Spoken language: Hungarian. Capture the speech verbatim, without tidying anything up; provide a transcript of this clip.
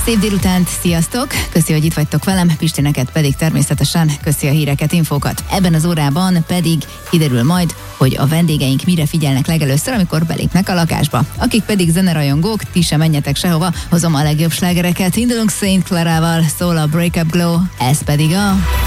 Szép délutánt, sziasztok! Köszi, hogy itt vagytok velem, Pisti, neked pedig természetesen köszi a híreket, infókat. Ebben az órában pedig kiderül majd, hogy a vendégeink mire figyelnek legelőször, amikor belépnek a lakásba. Akik pedig zenerajongók, ti sem menjetek sehova, hozom a legjobb slágereket. Indulunk Saint Clarával, szól a Break Up Glow, ez pedig a...